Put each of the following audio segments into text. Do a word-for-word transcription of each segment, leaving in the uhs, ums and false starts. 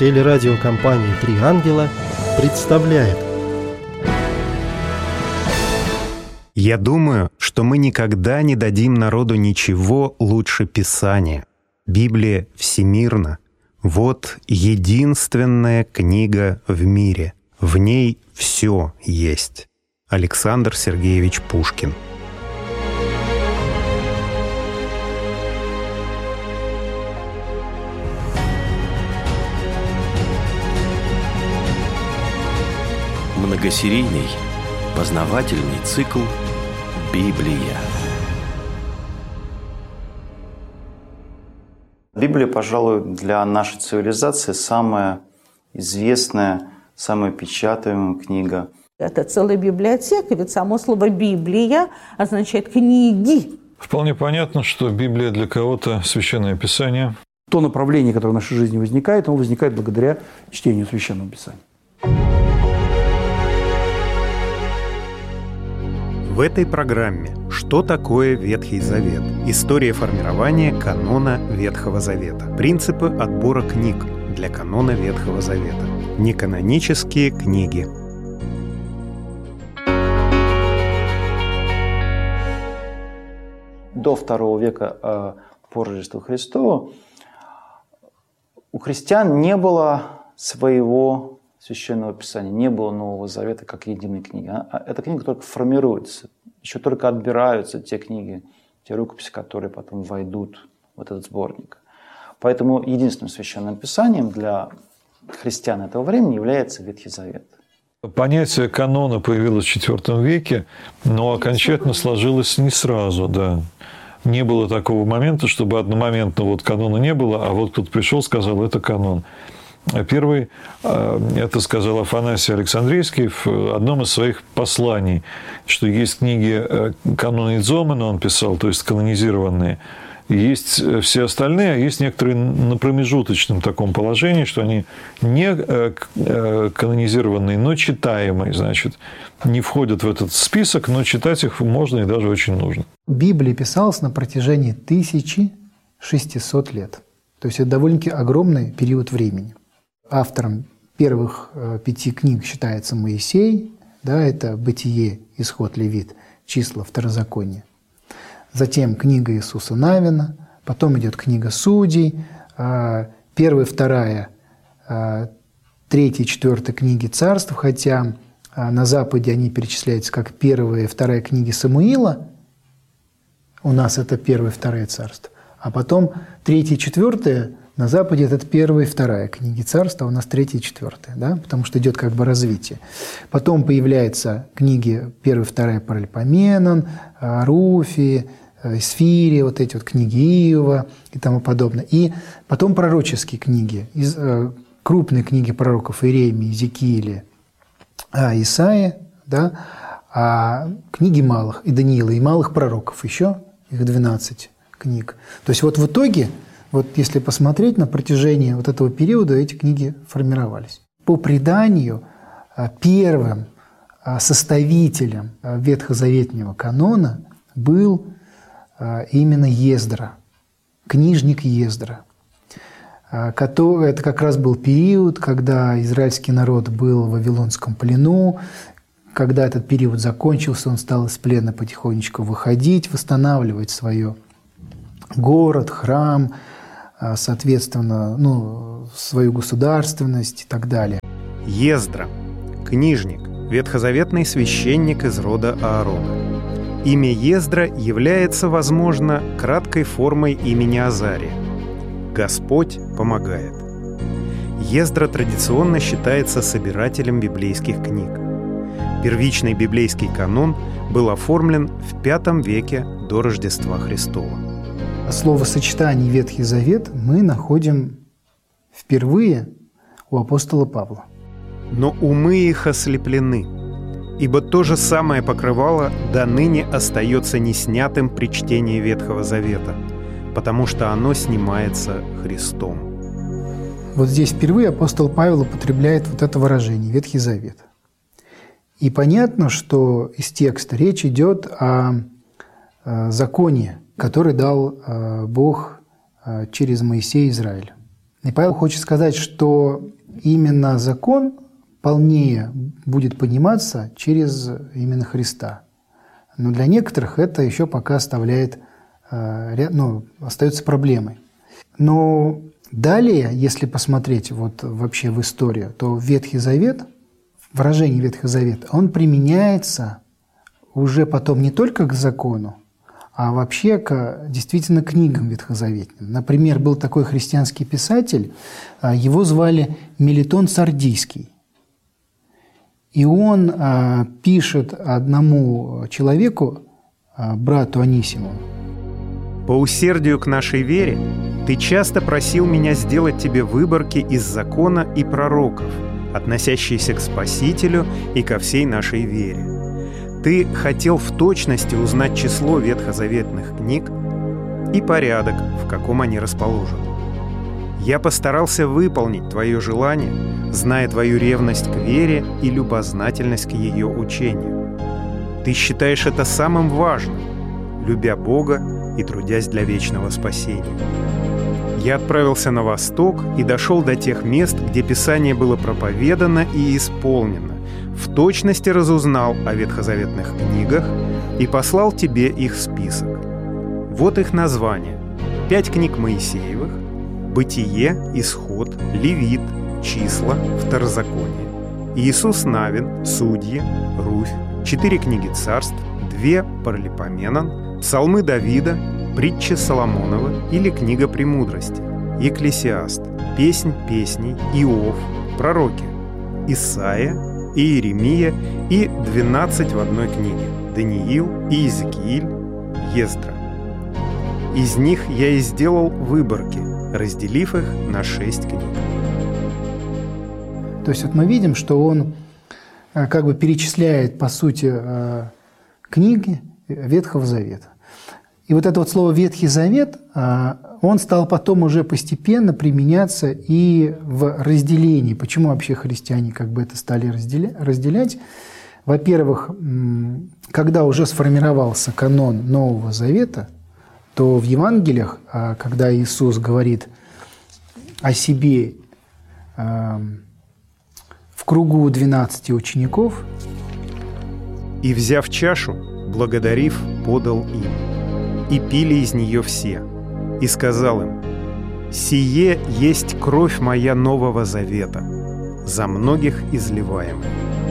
Телерадиокомпания «Три ангела» представляет. Я думаю, что мы никогда не дадим народу ничего лучше Писания. Библия всемирна. Вот единственная книга в мире. В ней все есть. Александр Сергеевич Пушкин. Многосерийный познавательный цикл «Библия». Библия, пожалуй, для нашей цивилизации самая известная, самая печатаемая книга. Это целая библиотека, ведь само слово «Библия» означает «книги». Вполне понятно, что Библия для кого-то священное писание. То направление, которое в нашей жизни возникает, оно возникает благодаря чтению священного писания. В этой программе «Что такое Ветхий Завет?» История формирования канона Ветхого Завета. Принципы отбора книг для канона Ветхого Завета. Неканонические книги. До второго века по Рождеству Христову у христиан не было своего священного писания, не было Нового Завета как единой книги. Эта книга только формируется, еще только отбираются те книги, те рукописи, которые потом войдут в этот сборник. Поэтому единственным священным писанием для христиан этого времени является Ветхий Завет. Понятие канона появилось в четвёртом веке, но окончательно сложилось не сразу, да. Не было такого момента, чтобы одномоментно вот канона не было, а вот кто-то пришел, сказал, это канон. Первый, это сказал Афанасий Александрийский в одном из своих посланий, что есть книги канонизомена, он писал, то есть канонизированные, есть все остальные, а есть некоторые на промежуточном таком положении, что они не канонизированные, но читаемые, значит, не входят в этот список, но читать их можно и даже очень нужно. Библия писалась на протяжении тысячи шестисот лет. То есть это довольно-таки огромный период времени. Автором первых пяти книг считается Моисей, да, это «Бытие», «Исход», «Левит», «Числа», «Второзаконие». Затем книга Иисуса Навина, потом идет книга Судей, первая, вторая, третья, четвертая книги Царств, хотя на Западе они перечисляются как первая и вторая книги Самуила, у нас это первая и вторая Царства, а потом третья и четвертая на Западе это первая и вторая книги Царства, а у нас третья и четвертая, да? Потому что идет как бы развитие. Потом появляются книги первая и вторая Паралипоменон, Руфи, Сфирия, вот эти вот книги Иова и тому подобное. И потом пророческие книги, крупные книги пророков Иеремии, Иезекииля, Исаия, да? А книги малых, и Даниила, и малых пророков еще, их двенадцать книг. То есть вот в итоге, вот если посмотреть, на протяжении вот этого периода эти книги формировались. По преданию, первым составителем ветхозаветного канона был именно Ездра, книжник Ездра. Это как раз был период, когда израильский народ был в Вавилонском плену. Когда этот период закончился, он стал из плена потихонечку выходить, восстанавливать свой город, храм, соответственно, ну, свою государственность и так далее. Ездра – книжник, ветхозаветный священник из рода Аарона. Имя Ездра является, возможно, краткой формой имени Азария. Господь помогает. Ездра традиционно считается собирателем библейских книг. Первичный библейский канон был оформлен в пятом веке до Рождества Христова. Словосочетание «Ветхий Завет» мы находим впервые у апостола Павла. Но умы их ослеплены, ибо то же самое покрывало до ныне остается неснятым при чтении Ветхого Завета, потому что оно снимается Христом. Вот здесь впервые апостол Павел употребляет вот это выражение «Ветхий Завет». И понятно, что из текста речь идет о законе, который дал Бог через Моисея Израилю. И Павел хочет сказать, что именно закон полнее будет пониматься через именно Христа. Но для некоторых это еще пока оставляет, ну, остается проблемой. Но далее, если посмотреть вот вообще в историю, то Ветхий Завет, выражение Ветхого Завета, он применяется уже потом не только к закону, а вообще к действительно книгам ветхозаветным. Например, был такой христианский писатель, его звали Мелитон Сардийский. И он а, пишет одному человеку, а, брату Анисиму: «По усердию к нашей вере ты часто просил меня сделать тебе выборки из закона и пророков, относящиеся к Спасителю и ко всей нашей вере. Ты хотел в точности узнать число ветхозаветных книг и порядок, в каком они расположены. Я постарался выполнить твое желание, зная твою ревность к вере и любознательность к ее учению. Ты считаешь это самым важным, любя Бога и трудясь для вечного спасения. Я отправился на восток и дошел до тех мест, где Писание было проповедано и исполнено, в точности разузнал о ветхозаветных книгах и послал тебе их список. Вот их названия: пять книг Моисеевых, Бытие, Исход, Левит, Числа, Второзаконие, Иисус Навин, Судьи, Руфь, четыре книги Царств, две Паралипоменон, Псалмы Давида, Притчи Соломоновы или Книга Премудрости, Екклесиаст, Песнь песней, Иов, Пророки, Исаия, Иеремия и двенадцать в одной книге, Даниил, Иезекииль, Ездра. Из них я и сделал выборки, разделив их на шесть книг». То есть вот мы видим, что он как бы перечисляет, по сути, книги Ветхого Завета. И вот это вот слово «Ветхий Завет», он стал потом уже постепенно применяться и в разделении. Почему вообще христиане как бы это стали разделять? Во-первых, когда уже сформировался канон Нового Завета, то в Евангелиях, когда Иисус говорит о себе в кругу двенадцати учеников: «И, взяв чашу, благодарив, подал им, и пили из нее все, и сказал им: сие есть кровь моя Нового Завета, за многих изливаемая».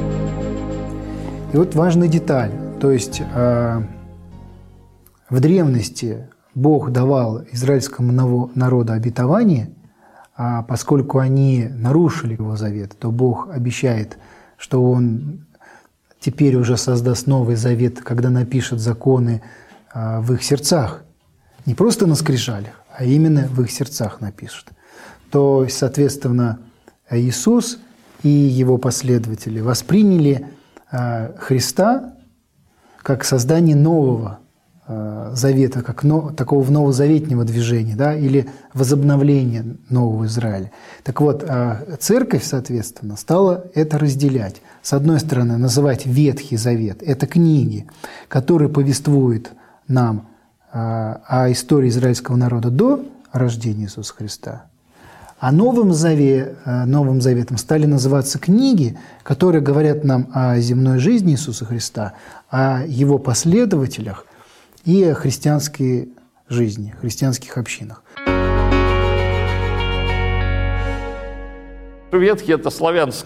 И вот важная деталь. То есть э, в древности Бог давал израильскому народу обетование, а поскольку они нарушили его завет, то Бог обещает, что Он теперь уже создаст новый завет, когда напишет законы э, в их сердцах. Не просто на скрижалях, а именно в их сердцах напишет. То, соответственно, Иисус и его последователи восприняли э, Христа как создание нового э, завета, как но, такого новозаветнего движения, да, или возобновления нового Израиля. Так вот, э, церковь, соответственно, стала это разделять. С одной стороны, называть Ветхий Завет – это книги, которые повествуют нам э, о истории израильского народа до рождения Иисуса Христа. А Новым, Заве, Новым Заветом стали называться книги, которые говорят нам о земной жизни Иисуса Христа, о Его последователях и о христианской жизни, христианских общинах. Ветхий – это славянское